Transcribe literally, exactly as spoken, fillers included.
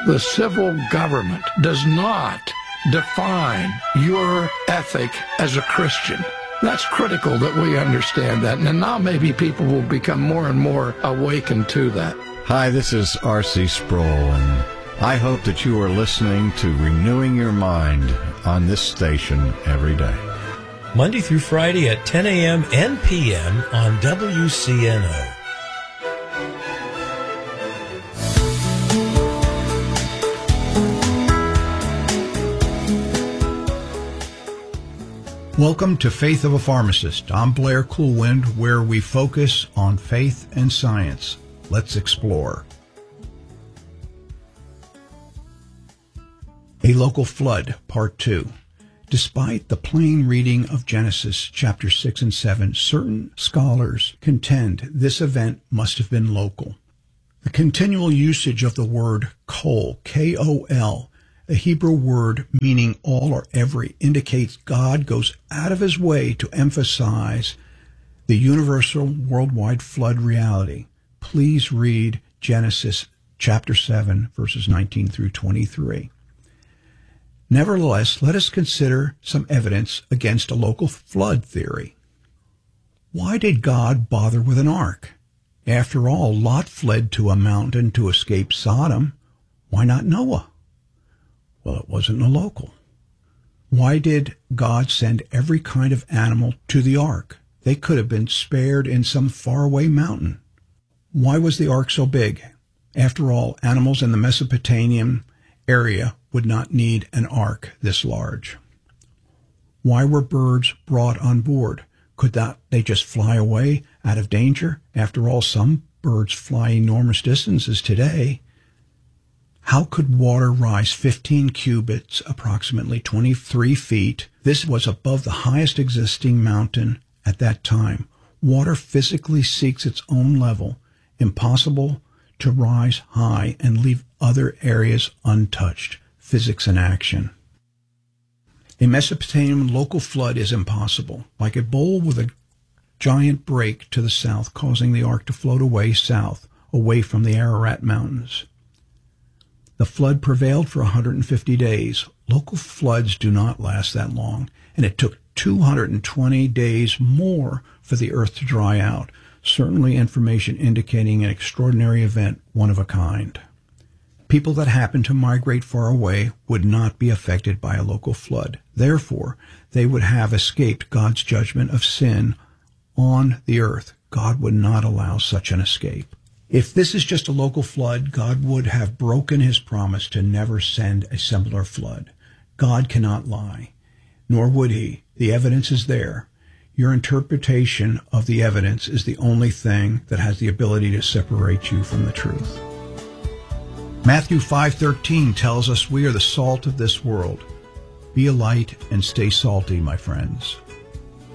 The civil government does not define your ethic as a Christian. That's critical that we understand that. And now maybe people will become more and more awakened to that. Hi, this is R C Sproul, and I hope that you are listening to Renewing Your Mind on this station every day. Monday through Friday at ten a.m. and p m on W C N O. Welcome to Faith of a Pharmacist. I'm Blair Coolwind, where we focus on faith and science. Let's explore. A Local Flood, Part two. Despite the plain reading of Genesis chapter six and seven, certain scholars contend this event must have been local. The continual usage of the word kol, K O L, a Hebrew word meaning all or every, indicates God goes out of his way to emphasize the universal worldwide flood reality. Please read Genesis chapter seven, verses nineteen through twenty-three. Nevertheless, let us consider some evidence against a local flood theory. Why did God bother with an ark? After all, Lot fled to a mountain to escape Sodom. Why not Noah? Well, it wasn't a local. Why did God send every kind of animal to the ark? They could have been spared in some faraway mountain. Why was the ark so big? After all, animals in the Mesopotamian area would not need an ark this large. Why were birds brought on board? Could that they just fly away out of danger? After all, some birds fly enormous distances today. How could water rise fifteen cubits, approximately twenty-three feet? This was above the highest existing mountain at that time. Water physically seeks its own level, impossible to rise high and leave other areas untouched. Physics in action. A Mesopotamian local flood is impossible, like a bowl with a giant break to the south, causing the ark to float away south, away from the Ararat Mountains. The flood prevailed for one hundred fifty days. Local floods do not last that long, and it took two hundred twenty days more for the earth to dry out. Certainly information indicating an extraordinary event, one of a kind. People that happen to migrate far away would not be affected by a local flood. Therefore, they would have escaped God's judgment of sin on the earth. God would not allow such an escape. If this is just a local flood, God would have broken his promise to never send a similar flood. God cannot lie, nor would he. The evidence is there. Your interpretation of the evidence is the only thing that has the ability to separate you from the truth. Matthew five thirteen tells us we are the salt of this world. Be a light and stay salty, my friends.